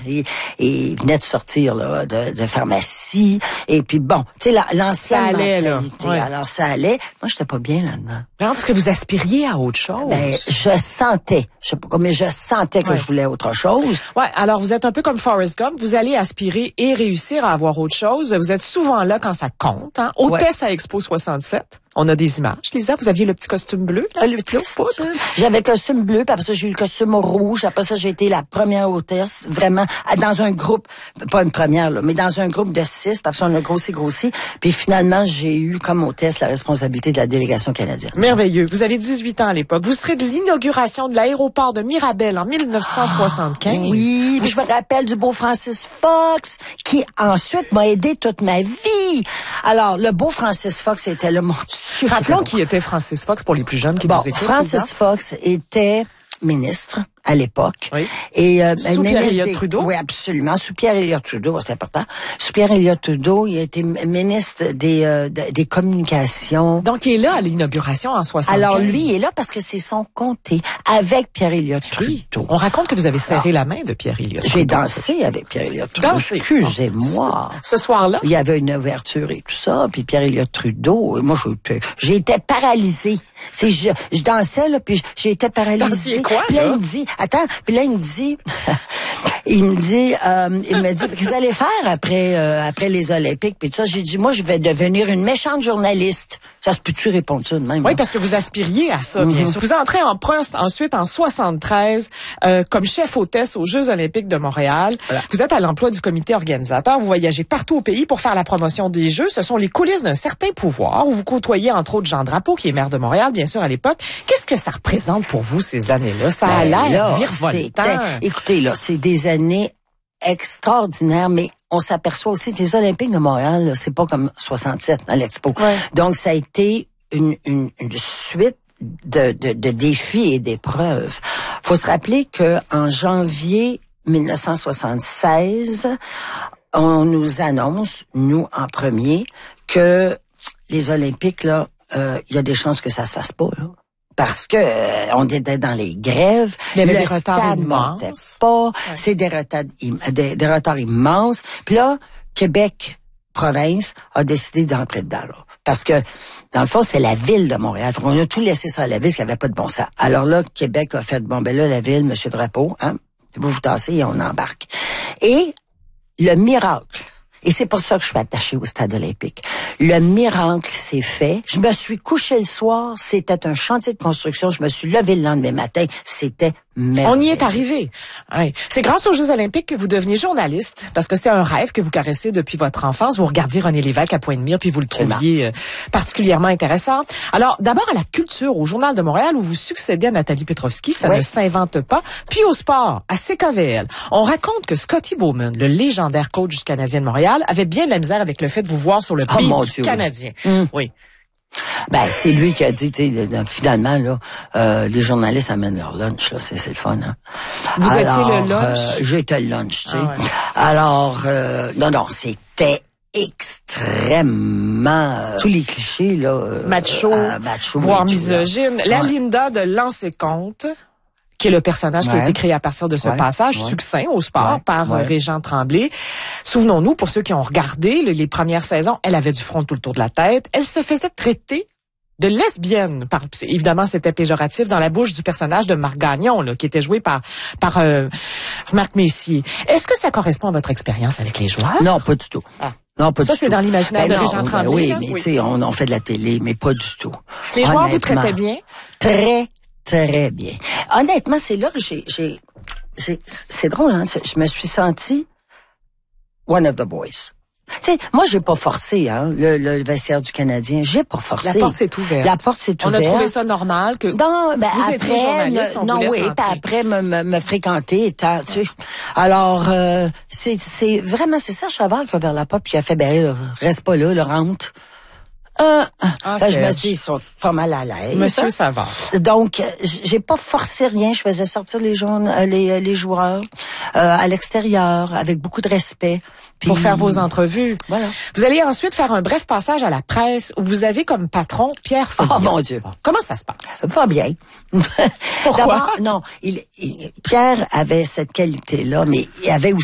il venait de sortir là, de pharmacie. Et puis bon, tu sais, l'ancienne mentalité. Ouais. Alors ça allait. Moi, j'étais pas bien là-dedans. Non, parce que vous aspiriez à autre chose. Ben, je sentais que je voulais autre chose. Ouais, alors vous êtes un peu comme Forrest Gump, vous allez aspirer et réussir à avoir autre chose. Vous êtes souvent là quand ça compte. Hein? Hôtesse à Expo 67. On a des images. Lisa, vous aviez le petit costume bleu. Là, Le petit costume. J'avais le costume bleu, puis après ça, j'ai eu le costume rouge. Après ça, j'ai été la première hôtesse, vraiment, dans un groupe, pas une première, là, mais dans un groupe de 6. Parce qu'on a grossi. Puis finalement, j'ai eu comme hôtesse la responsabilité de la délégation canadienne. Merveilleux. Vous avez 18 ans à l'époque. Vous serez de l'inauguration de l'aéroport de Mirabel en 1975. Oui, puis je me rappelle du beau Francis Fox, qui ensuite m'a aidé toute ma vie. Alors, le beau Francis Fox était là, mon Dieu. Rappelons qui était Francis Fox pour les plus jeunes qui nous écoutent. Francis Fox était ministre à l'époque. Oui. Et sous Pierre-Éliott Trudeau. Oui, absolument. Sous Pierre-Éliott Trudeau, c'est important. Sous Pierre-Éliott Trudeau, il a été ministre des communications. Donc, il est là à l'inauguration en 75. Alors, lui, il est là parce que c'est son comté avec Pierre-Éliott Trudeau. On raconte que vous avez serré la main de Pierre-Éliott Trudeau. J'ai dansé avec Pierre-Éliott Trudeau. Dansé. Excusez-moi. Ce soir-là? Il y avait une ouverture et tout ça, puis Pierre-Éliott Trudeau, moi, j'étais paralysée. Je dansais, là, puis j'étais paralysée. Dansiez quoi, puis là, là? il me dit, attends, puis là, il me dit, il me dit, qu'est-ce que vous allez faire après les Olympiques, puis tout ça. J'ai dit, moi, je vais devenir une méchante journaliste. Ça se peut-tu répondre ça de même? Oui, parce que vous aspiriez à ça, bien sûr. Vous entrez en poste ensuite en 73 comme chef hôtesse aux Jeux Olympiques de Montréal. Voilà. Vous êtes à l'emploi du comité organisateur. Vous voyagez partout au pays pour faire la promotion des Jeux. Ce sont les coulisses d'un certain pouvoir où vous côtoyez entre autres Jean Drapeau, qui est maire de Montréal, bien sûr, à l'époque. Qu'est-ce que ça représente pour vous ces années-là? Ça a l'air virevoltant. Écoutez, là, c'est des années extraordinaires, mais on s'aperçoit aussi que les Olympiques de Montréal, là, c'est pas comme 67 à l'Expo. Ouais. Donc, ça a été une suite de défis et d'épreuves. Faut se rappeler que en janvier 1976, on nous annonce, nous en premier, que les Olympiques, là, il y a des chances que ça se fasse pas, là. Parce que on était dans les grèves, le stade montait pas, c'est des retards immenses. Puis là, Québec province a décidé d'entrer dedans là, parce que dans le fond c'est la ville de Montréal. On a tout laissé ça à la ville, parce qu'il n'y avait pas de bon sens. Alors là, Québec a fait bon ben là la ville, Monsieur Drapeau, hein, vous tassez et on embarque. Et le miracle. Et c'est pour ça que je suis attachée au stade olympique. Le miracle s'est fait. Je me suis couchée le soir. C'était un chantier de construction. Je me suis levée le lendemain matin. C'était merveilleux. On y est arrivé. Ouais. C'est grâce aux Jeux olympiques que vous devenez journaliste, parce que c'est un rêve que vous caressez depuis votre enfance. Vous regardiez René Lévesque à Pointe-Mire, puis vous le trouviez particulièrement intéressant. Alors, d'abord à la culture, au Journal de Montréal, où vous succédez à Nathalie Petrovski, ça ne s'invente pas. Puis au sport, à CKVL. On raconte que Scotty Bowman, le légendaire coach du Canadien de Montréal, avait bien de la misère avec le fait de vous voir sur le beat du Canadien. Oui. Ben, c'est lui qui a dit, tu sais, finalement, là, les journalistes amènent leur lunch, là, c'est le fun, hein. Vous étiez le lunch? J'étais le lunch, tu sais. Ouais. Alors, non, c'était extrêmement tous les clichés, là. Macho, voire misogyne. La Linda de Lancé Compte, qui est le personnage qui a été créé à partir de ce passage succinct au sport par Régent Tremblay. Souvenons-nous, pour ceux qui ont regardé les premières saisons, elle avait du front tout le tour de la tête. Elle se faisait traiter de lesbienne. Évidemment, c'était péjoratif dans la bouche du personnage de Marc Gagnon, là, qui était joué par Marc Messier. Est-ce que ça correspond à votre expérience avec les joueurs? Non, pas du tout. Ah. Non, pas ça, c'est dans l'imaginaire de Régent Tremblay. Oui, mais tu sais, on fait de la télé, mais pas du tout. Les joueurs vous traitaient bien? Très bien. Honnêtement, c'est là que c'est drôle, hein. Je me suis sentie one of the boys. Tu sais, moi, j'ai pas forcé, hein, le vestiaire du Canadien. J'ai pas forcé. La porte s'est ouverte. La porte s'est ouverte. On a trouvé ça normal que non, ben, vous étiez journaliste, on vous laisse entrer. Après me fréquenter, tu sais. Alors, c'est vraiment, c'est Serge Savard qui a ouvert la porte puis qui a fait, reste pas là, rentre. Je me suis pas mal à l'aise. Monsieur Savard. Donc, j'ai pas forcé rien. Je faisais sortir les joueurs à l'extérieur avec beaucoup de respect. Puis, pour faire vos entrevues. Voilà. Vous allez ensuite faire un bref passage à la presse où vous avez comme patron Pierre Folliot. Oh mon Dieu. Comment ça se passe? Pas bien. Pourquoi? D'abord, non. Pierre avait cette qualité-là, mais il avait aussi